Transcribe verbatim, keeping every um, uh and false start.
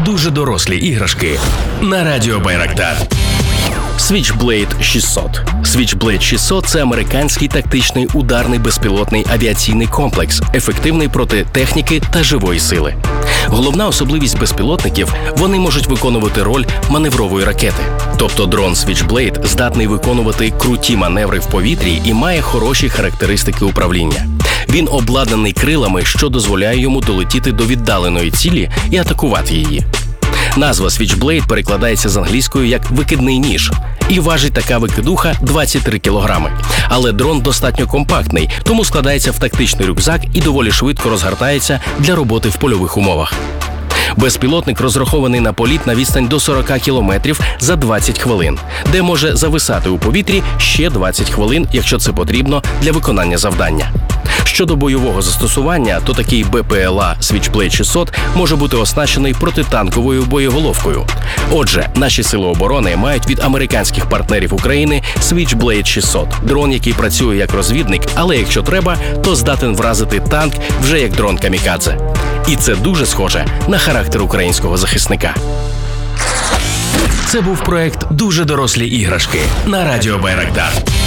дуже дорослі іграшки на Радіо Байрактар. Switchblade шістсот. Switchblade шістсот – це американський тактичний ударний безпілотний авіаційний комплекс, ефективний проти техніки та живої сили. Головна особливість безпілотників – вони можуть виконувати роль маневрової ракети. Тобто дрон Switchblade здатний виконувати круті маневри в повітрі і має хороші характеристики управління. Він обладнаний крилами, що дозволяє йому долетіти до віддаленої цілі і атакувати її. Назва Switchblade перекладається з англійської як «викидний ніж», і важить така викидуха двадцять три кілограми. Але дрон достатньо компактний, тому складається в тактичний рюкзак і доволі швидко розгортається для роботи в польових умовах. Безпілотник розрахований на політ на відстань до сорок кілометрів за двадцять хвилин, де може зависати у повітрі ще двадцять хвилин, якщо це потрібно для виконання завдання. Щодо бойового застосування, то такий Бе Пе Ел А Switchblade шістсот може бути оснащений протитанковою боєголовкою. Отже, наші сили оборони мають від американських партнерів України Switchblade шістсот – дрон, який працює як розвідник, але якщо треба, то здатен вразити танк вже як дрон камікадзе. І це дуже схоже на характер українського захисника. Це був проект «Дуже дорослі іграшки» на Радіо Байрактар.